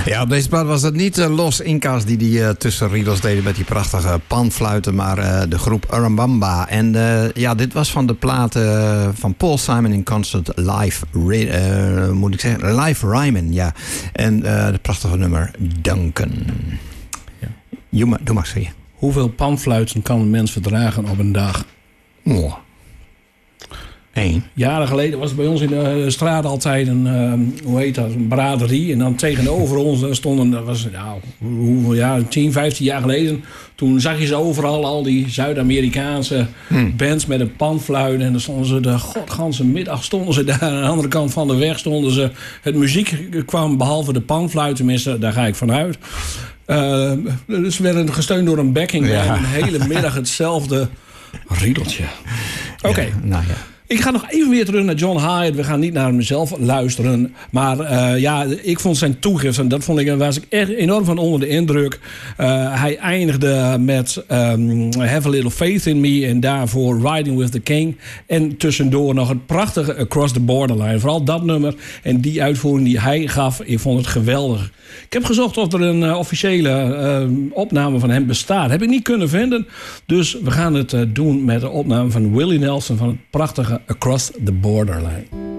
Ja, op deze plaat was het niet Los Incas die tussen riedels deden met die prachtige panfluiten, maar de groep Urambamba. En dit was van de plaat van Paul Simon in Concert Live, Live Ryman, ja. En de prachtige nummer Duncan. Ja. Doe maar zeggen. Hoeveel panfluiten kan een mens verdragen op een dag? Oh. 1. Jaren geleden was er bij ons in de straat altijd een braderie. En dan tegenover ons stonden, dat was 10, 15 jaar geleden. Toen zag je ze overal, al die Zuid-Amerikaanse bands met een panfluit. En dan stonden ze de godganse middag daar. Aan de andere kant van de weg stonden ze. Het muziek kwam behalve de panfluit, tenminste, daar ga ik vanuit. Dus ze werden gesteund door een backing. Ja. En een hele middag hetzelfde riedeltje. Oké. Ja. Ik ga nog even weer terug naar John Hiatt. We gaan niet naar mezelf luisteren. Maar ik vond zijn toegift, en dat was ik echt enorm van onder de indruk. Hij eindigde met Have a Little Faith in Me en daarvoor Riding with the King. En tussendoor nog het prachtige Across the Borderline. Vooral dat nummer en die uitvoering die hij gaf, ik vond het geweldig. Ik heb gezocht of er een officiële opname van hem bestaat. Heb ik niet kunnen vinden. Dus we gaan het doen met de opname van Willie Nelson van het prachtige Across the Borderline.